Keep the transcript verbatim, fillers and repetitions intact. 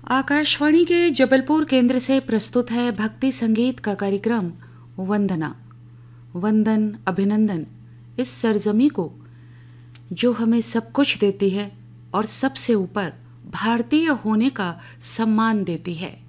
आकाशवाणी के जबलपुर केंद्र से प्रस्तुत है भक्ति संगीत का कार्यक्रम वंदना। वंदन अभिनंदन इस सरजमी को जो हमें सब कुछ देती है और सबसे ऊपर भारतीय होने का सम्मान देती है।